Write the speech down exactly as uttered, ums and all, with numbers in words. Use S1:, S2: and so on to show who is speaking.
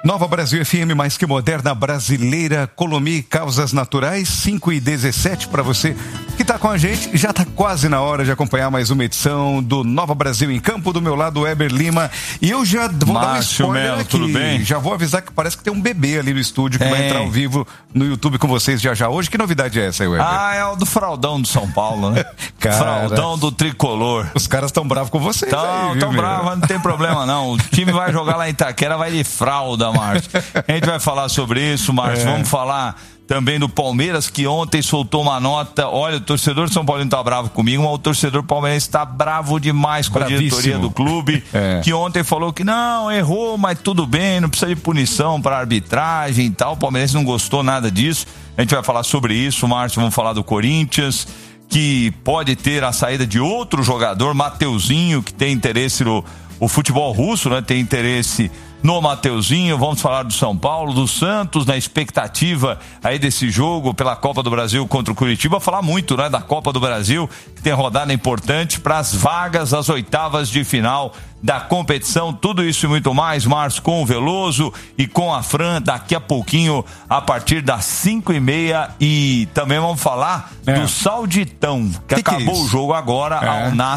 S1: Nova Brasil F M, mais que moderna, brasileira, Colomi, causas naturais, cinco e dezessete para você que está com a gente. Já está quase na hora de acompanhar mais uma edição do Nova Brasil em Campo. Do meu lado, Weber Lima. E eu já vou
S2: Márcio
S1: dar um spoiler
S2: Melo,
S1: aqui.
S2: tudo bem?
S1: Já vou avisar que parece que tem um bebê ali no estúdio que
S2: É.
S1: vai entrar ao vivo no YouTube com vocês já já. Hoje, que novidade é essa aí, Weber?
S2: Ah, é o do fraldão do São Paulo, né?
S1: Cara,
S2: fraldão do tricolor.
S1: os caras estão bravos com vocês aí,
S2: Tão,
S1: viu,
S2: tão
S1: meu?
S2: bravo, não tem problema não. O time vai jogar lá em Itaquera, vai de fralda, Márcio. A gente vai falar sobre isso, Márcio.
S1: É.
S2: Vamos falar também do Palmeiras, que ontem soltou uma nota. Olha, o torcedor de São Paulo tá bravo comigo, mas o torcedor palmeirense tá bravo demais com
S1: Bravíssimo.
S2: a diretoria do clube,
S1: É.
S2: que ontem falou que não, errou, mas tudo bem, não precisa de punição para arbitragem e tal. O palmeirense não gostou nada disso. A gente vai falar sobre isso, Márcio. Vamos falar do Corinthians, que pode ter a saída de outro jogador, Mateuzinho, que tem interesse no o futebol russo, né? Tem interesse no Mateuzinho. Vamos falar do São Paulo, do Santos, na expectativa aí desse jogo pela Copa do Brasil contra o Curitiba. Falar muito, né, da Copa do Brasil, que tem rodada importante para as vagas às oitavas de final da competição. Tudo isso e muito mais, Márcio, com o Veloso e com a Fran, daqui a pouquinho, a partir das cinco e meia. E também vamos falar
S1: É.
S2: do Sauditão, que,
S1: Que que é
S2: acabou
S1: isso?
S2: o jogo agora,
S1: É.
S2: ao Nasser